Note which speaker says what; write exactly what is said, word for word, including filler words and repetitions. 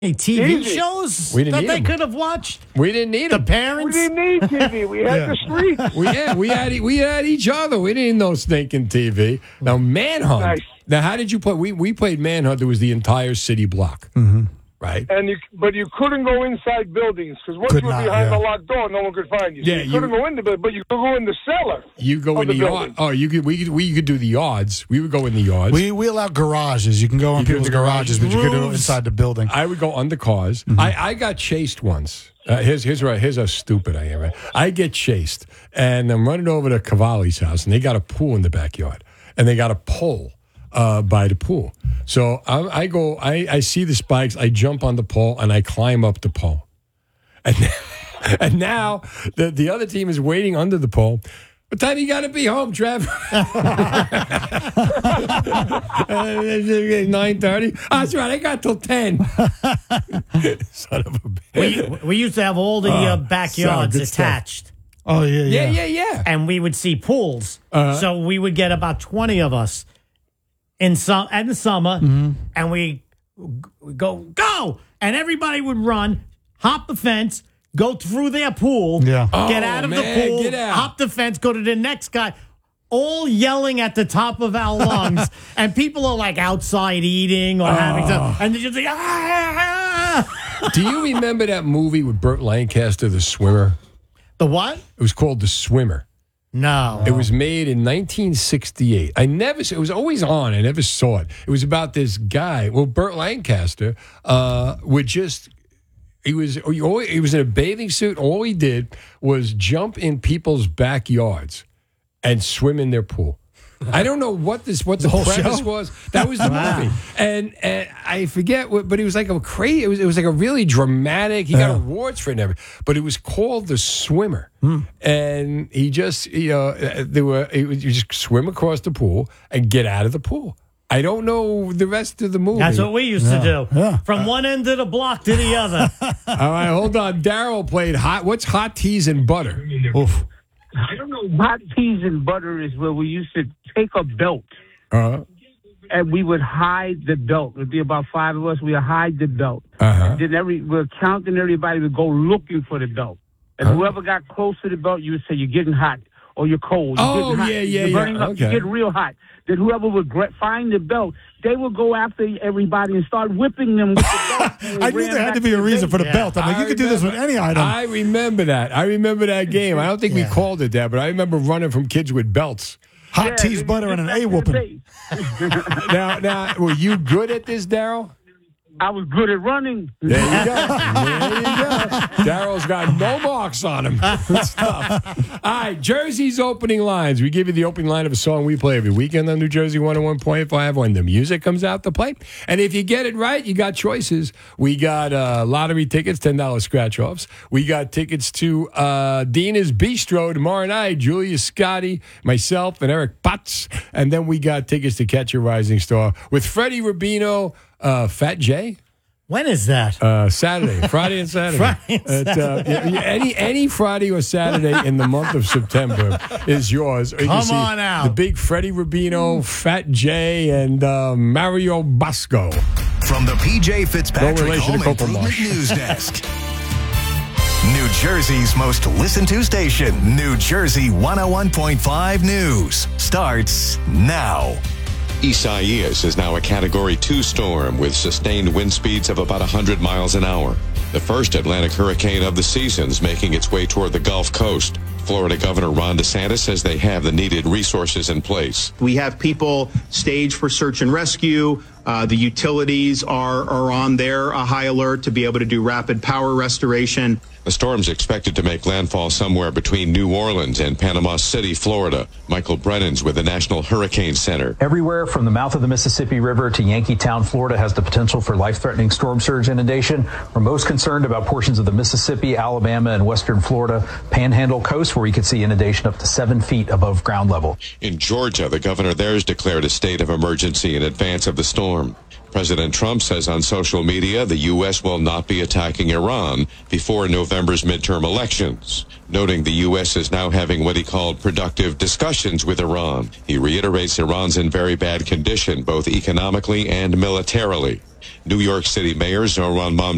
Speaker 1: Hey, T V
Speaker 2: Easy.
Speaker 1: shows
Speaker 3: We didn't
Speaker 1: that
Speaker 3: need
Speaker 1: they
Speaker 3: them.
Speaker 1: could have watched.
Speaker 3: We didn't need
Speaker 1: The
Speaker 3: them.
Speaker 2: We
Speaker 1: parents.
Speaker 2: didn't need T V. We had
Speaker 4: Yeah.
Speaker 2: the streets.
Speaker 3: We had we had we had each other. We didn't need no stinking T V. Now Manhunt.
Speaker 2: Nice.
Speaker 3: Now how did you play? We we played Manhunt. There was the entire city block. Mm-hmm. Right.
Speaker 2: And you, but you couldn't go inside buildings because once
Speaker 4: Could
Speaker 2: you were
Speaker 4: not,
Speaker 2: behind
Speaker 4: yeah.
Speaker 2: the locked door, no one could find you. So
Speaker 3: Yeah,
Speaker 2: you,
Speaker 3: you-
Speaker 2: couldn't go in the building, but you could go in the cellar.
Speaker 3: You go
Speaker 2: of
Speaker 3: in the,
Speaker 2: the
Speaker 3: yard.
Speaker 2: building.
Speaker 3: Oh, you could we could we could do the yards. We would go in the yards.
Speaker 4: We we allow garages. You can go in
Speaker 3: You could
Speaker 4: people's
Speaker 3: do garages.
Speaker 4: garages, but you could do it
Speaker 3: Roofs.
Speaker 4: inside the building.
Speaker 3: I would go under cars. I, I got chased once. Uh, here's here's right. Here's how stupid I am. Right? I get chased, and I'm running over to Cavalli's house, and they got a pool in the backyard, and they got a pole uh, by the pool. So I, I go. I, I see the spikes. I jump on the pole, and I climb up the pole, and and now the the other team is waiting under the pole. What time you got to be home, Trev? Nine thirty. Oh, that's right. I got till ten. Son of a bitch.
Speaker 1: we, we used to have all the uh, backyards
Speaker 3: good stuff.
Speaker 1: attached,
Speaker 4: Oh yeah,
Speaker 3: Yeah,
Speaker 4: yeah,
Speaker 3: yeah, yeah.
Speaker 1: and we would see pools. So we would get about twenty of us in some in the summer, and we g- go go, and everybody would run, hop the fence, go through their pool,
Speaker 4: Yeah.
Speaker 1: get
Speaker 3: Oh,
Speaker 1: out of
Speaker 3: man,
Speaker 1: the pool,
Speaker 3: get out.
Speaker 1: hop the fence, go to the next guy. All yelling at the top of our lungs, and people are like outside eating or having some, and they're just like, ah!
Speaker 3: Do you remember that movie with Burt Lancaster, The Swimmer?
Speaker 1: The what?
Speaker 3: It was called The Swimmer.
Speaker 1: No.
Speaker 3: It was made in nineteen sixty-eight. I never, it was always on. I never saw it. It was about this guy. Well, Burt Lancaster uh, would just, he was, he always- he was in a bathing suit. All he did was jump in people's backyards and swim in their pool. I don't know what this what the,
Speaker 4: whole
Speaker 3: premise
Speaker 4: show?
Speaker 3: was. That was the movie, and and I forget what, but it was like a crazy. It was it was like a really dramatic. He got awards for it, and everything, but it was called The Swimmer, and he just you know there were he would you just swim across the pool and get out of the pool. I don't know the rest of the movie.
Speaker 1: That's what we used to do.
Speaker 4: yeah.
Speaker 1: From one end of the block to the other.
Speaker 3: All right, hold on. Daryl played hot. What's hot teas and butter?
Speaker 4: Oof.
Speaker 2: I don't know. Hot peas and butter is where we used to take a belt
Speaker 3: Uh,
Speaker 2: and we would hide the belt. There'd be about five of us. We would hide the belt.
Speaker 3: Uh-huh.
Speaker 2: And then every we're counting. Everybody would go looking for the belt. And
Speaker 3: Huh?
Speaker 2: whoever got close to the belt, you would say you're getting hot or you're cold. You're
Speaker 3: Oh,
Speaker 2: getting hot.
Speaker 3: yeah, yeah,
Speaker 2: you're
Speaker 3: yeah.
Speaker 2: burning up.
Speaker 3: Okay.
Speaker 2: You're getting real hot. Then whoever would gra- find the belt, they would go after everybody and start whipping them with the belt. And
Speaker 4: I knew
Speaker 2: ran
Speaker 4: there had
Speaker 2: back
Speaker 4: to be a
Speaker 2: the
Speaker 4: reason for the
Speaker 1: Yeah.
Speaker 4: belt. I'm like,
Speaker 3: I
Speaker 4: you could do this with
Speaker 3: remember-
Speaker 4: any item.
Speaker 3: I remember that. I remember that game. I don't think we
Speaker 1: Yeah.
Speaker 3: called it that, but I remember running from kids with belts.
Speaker 4: Hot
Speaker 2: Yeah,
Speaker 4: teas,
Speaker 2: then
Speaker 4: butter,
Speaker 2: you
Speaker 4: and an
Speaker 2: get
Speaker 4: A
Speaker 2: back to the
Speaker 4: whooping.
Speaker 2: base.
Speaker 3: Now, now, were you good at this, Daryl?
Speaker 2: I was good at running.
Speaker 3: There you go. There you go. Daryl's got no marks on him. Good stuff. All right, Jersey's opening lines. We give you the opening line of a song we play every weekend on New Jersey one oh one point five when the music comes out to play. And if you get it right, you got choices. We got uh, lottery tickets, ten dollars scratch-offs. We got tickets to uh, Dina's Bistro tomorrow night. Julia Scotti, myself, and Eric Potts. And then we got tickets to Catch a Rising Star with Freddie Rubino, uh, Fat J.
Speaker 1: When is that?
Speaker 3: Uh, Saturday, Friday and Saturday.
Speaker 1: Friday and
Speaker 3: At, uh, yeah, yeah, any any Friday or Saturday in the month of September is yours. You can
Speaker 1: Come
Speaker 3: see
Speaker 1: on out.
Speaker 3: The big Freddie Rubino, Fat J, and uh, Mario Bosco.
Speaker 5: From the P J
Speaker 3: No
Speaker 5: Fitzpatrick
Speaker 3: relation to
Speaker 5: Home
Speaker 3: Coco
Speaker 5: Improvement
Speaker 3: Marsh.
Speaker 5: News Desk. New Jersey's most listened to station, New Jersey one oh one point five News, starts now.
Speaker 6: Isaias is now a Category two storm with sustained wind speeds of about one hundred miles an hour. The first Atlantic hurricane of the season's making its way toward the Gulf Coast. Florida Governor Ron DeSantis says they have the needed resources in place.
Speaker 7: We have people staged for search and rescue. Uh, the utilities are, are on their uh, high alert to be able to do rapid power restoration.
Speaker 6: The storm's expected to make landfall somewhere between New Orleans and Panama City, Florida. Michael Brennan's with the National Hurricane Center.
Speaker 8: Everywhere from the mouth of the Mississippi River to Yankeetown, Florida, has the potential for life-threatening storm surge inundation. We're most concerned about portions of the Mississippi, Alabama, and western Florida Panhandle coast, where we could see inundation up to seven feet above ground level.
Speaker 6: In Georgia, the governor there has declared a state of emergency in advance of the storm. President Trump says on social media the U S will not be attacking Iran before November's midterm elections, noting the U S is now having what he called productive discussions with Iran. He reiterates Iran's in very bad condition, both economically and militarily. New York City Mayor Zohran Mamdani